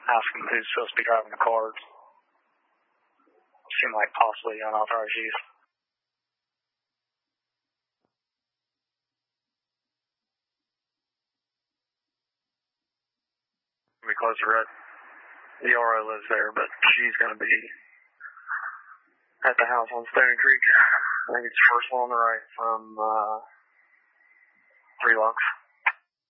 ask them who's supposed to be driving the cars. Seem like possibly unauthorized use. We close the red. The RO lives there, but she's going to be at the house on Stony Creek. I think it's the first one on the right from 3 Lux.